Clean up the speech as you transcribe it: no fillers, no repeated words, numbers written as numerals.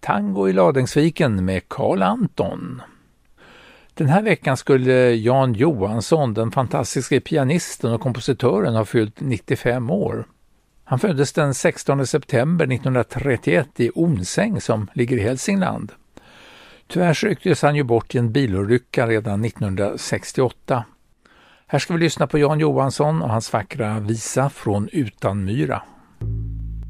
Tango i Ladängsviken med Carl Anton. Den här veckan skulle Jan Johansson, den fantastiska pianisten och kompositören, ha fyllt 95 år. Han föddes den 16 september 1931 i Onsäng som ligger i Hälsingland. Tyvärr rycktes han ju bort i en bilolycka redan 1968. Här ska vi lyssna på Jan Johansson och hans vackra visa Från Utanmyra.